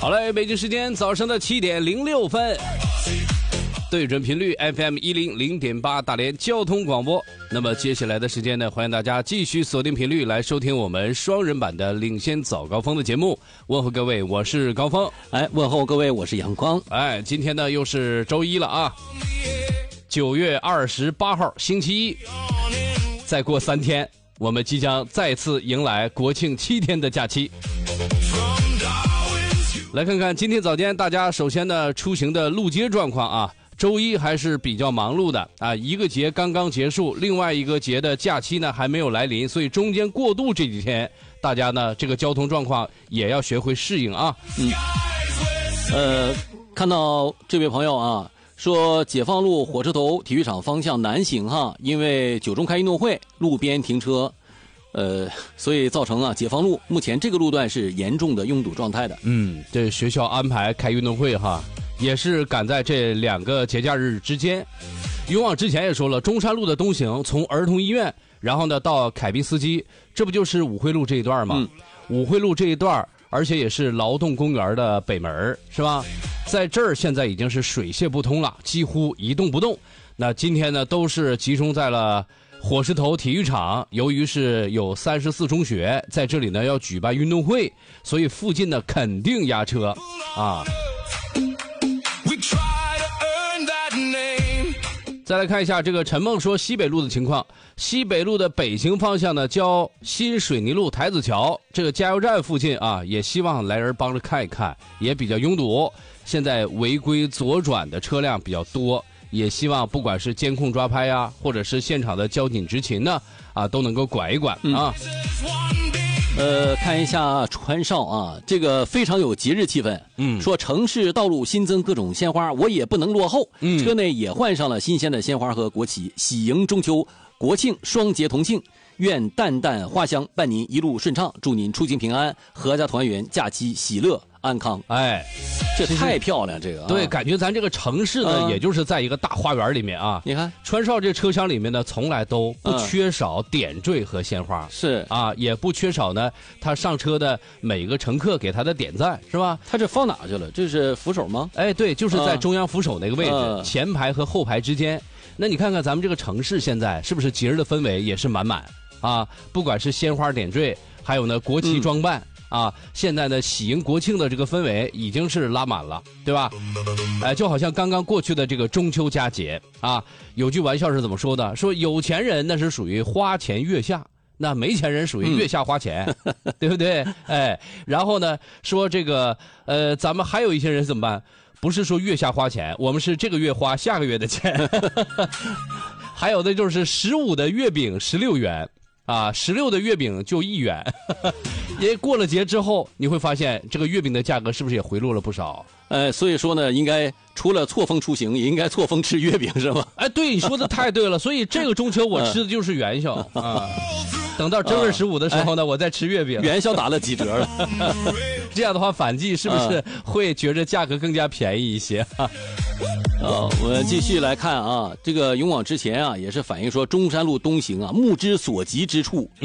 好嘞，北京时间早上的7:06，对准频率 FM 100.8大连交通广播。那么接下来的时间呢，欢迎大家继续锁定频率来收听我们双人版的领先早高峰的节目。问候各位，我是高峰。 问候各位，我是阳光。 今天呢又是周一了啊，9月28号星期一，再过3天，我们即将再次迎来国庆7天的假期。来看看今天早间大家首先呢出行的路街状况啊。周一还是比较忙碌的啊，一个节刚刚结束，另外一个节的假期呢还没有来临，所以中间过渡这几天，大家呢这个交通状况也要学会适应啊。 看到这位朋友啊，说解放路火车头体育场方向南行哈，因为9中开运动会路边停车。所以造成解放路目前这个路段是严重的拥堵状态的。 这学校安排开运动会哈，也是赶在这2个节假日之间。勇往之前也说了，中山路的东行从儿童医院，然后呢到凯宾斯基，这不就是五惠路这一段吗？五惠路这一段，而且也是劳动公园的北门，是吧？在这儿现在已经是水泄不通了，几乎一动不动。那今天呢，都是集中在了火石头体育场，由于是有34中学在这里呢要举办运动会，所以附近呢肯定压车啊。再来看一下这个陈梦说西北路的情况，西北路的北行方向呢交新水泥路台子桥这个加油站附近啊，也希望来人帮着看一看，也比较拥堵，现在违规左转的车辆比较多，也希望不管是监控抓拍啊，或者是现场的交警执勤呢，都能够管一管啊。 看一下川少啊，这个非常有节日气氛。说城市道路新增各种鲜花，我也不能落后。车内也换上了新鲜的鲜花和国旗，喜迎中秋、国庆双节同庆。愿淡淡花香伴您一路顺畅，祝您出行平安，阖家团圆，假期喜乐安康。这太漂亮，这个对，感觉咱这个城市呢，也就是在一个大花园里面啊。 你看川少这车厢里面呢，从来都不缺少点缀和鲜花， 是啊，也不缺少呢他上车的每个乘客给他的点赞，是吧？ 他这放哪去了？这是扶手吗？ 对，就是在中央扶手那个位置，前排和后排之间。那你看看咱们这个城市现在是不是节日的氛围也是满满啊？不管是鲜花点缀，还有呢国旗装扮。现在呢喜迎国庆的这个氛围已经是拉满了，对吧？就好像刚刚过去的这个中秋佳节啊，有句玩笑是怎么说的？说有钱人那是属于花前月下，那没钱人属于月下花钱，对不对？然后呢说这个咱们还有一些人怎么办？不是说月下花钱，我们是这个月花下个月的钱。还有的就是15的月饼16元。16的月饼就1元，也过了节之后，你会发现这个月饼的价格是不是也回落了不少？ 所以说呢，应该除了错峰出行，也应该错峰吃月饼，是吗？ 对，你说的太对了。所以这个中秋我吃的就是元宵啊。等到正月15的时候呢，我再吃月饼。 元宵打了几折了？ 这样的话，反季是不是会觉着价格更加便宜一些？ 我们继续来看啊，这个勇往直前啊，也是反映说中山路东行啊，目之所及之处